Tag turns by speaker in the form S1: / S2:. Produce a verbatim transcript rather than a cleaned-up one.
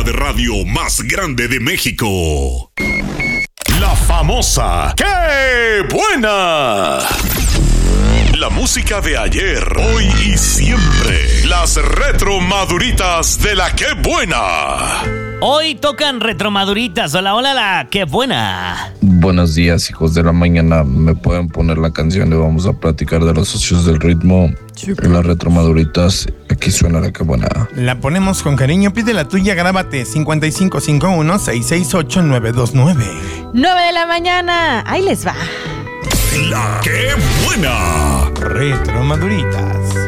S1: de radio más grande de México.
S2: La famosa ¡Qué buena! La música de ayer, hoy y siempre. Las retromaduritas de la ¡Qué buena!
S3: Hoy tocan retromaduritas. Hola, hola, la ¡Qué buena!
S4: Buenos días, hijos de la mañana. ¿Me pueden poner la canción de Vamos a platicar de los socios del ritmo? Sí. Las retromaduritas, aquí suena la ¡Qué buena!
S5: La ponemos con cariño. Pide la tuya, grábate cincuenta y cinco cincuenta y uno, seiscientos sesenta y ocho, novecientos veintinueve.
S6: nueve de la mañana. Ahí les va.
S1: La ¡Qué buena!
S5: Retromaduritas.